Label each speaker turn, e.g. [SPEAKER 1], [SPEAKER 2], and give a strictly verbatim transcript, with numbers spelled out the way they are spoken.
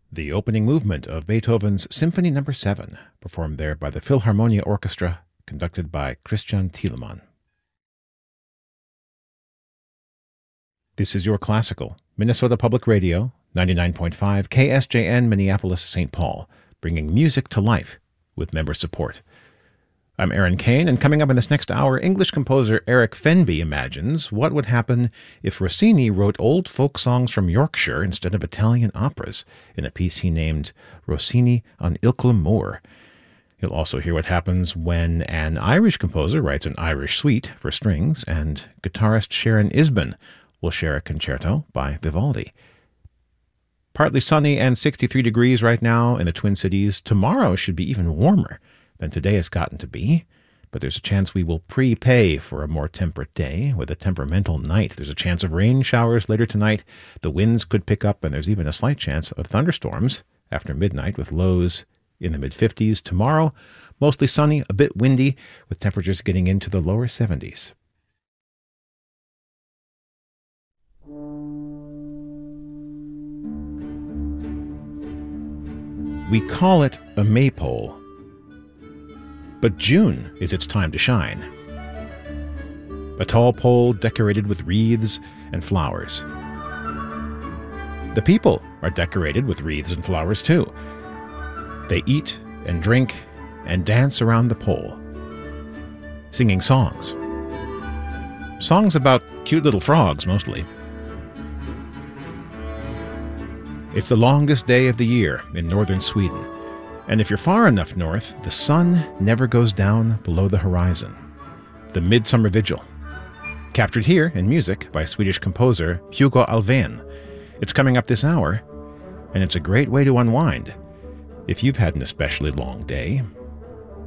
[SPEAKER 1] The opening movement of Beethoven's Symphony Number seven, performed there by the Philharmonia Orchestra, conducted by Christian Thielemann. This is Your Classical, Minnesota Public Radio, ninety-nine point five K S J N, Minneapolis, Saint Paul, bringing music to life with member support. I'm Aaron Kane, and coming up in this next hour, English composer Eric Fenby imagines what would happen if Rossini wrote old folk songs from Yorkshire instead of Italian operas in a piece he named Rossini on Ilkley Moor. You'll also hear what happens when an Irish composer writes an Irish suite for strings, and guitarist Sharon Isbin will share a concerto by Vivaldi. Partly sunny and sixty-three degrees right now in the Twin Cities. Tomorrow should be even warmer than today has gotten to be, but there's a chance we will prepay for a more temperate day with a temperamental night. There's a chance of rain showers later tonight. The winds could pick up, and there's even a slight chance of thunderstorms after midnight with lows in the mid-fifties. Tomorrow, mostly sunny, a bit windy, with temperatures getting into the lower seventies. We call it a maypole, but June is its time to shine. A tall pole decorated with wreaths and flowers. The people are decorated with wreaths and flowers too. They eat and drink and dance around the pole, singing songs. Songs about cute little frogs, mostly. It's the longest day of the year in northern Sweden, and if you're far enough north, the sun never goes down below the horizon. The Midsummer Vigil, captured here in music by Swedish composer Hugo Alfvén. It's coming up this hour, and it's a great way to unwind if you've had an especially long day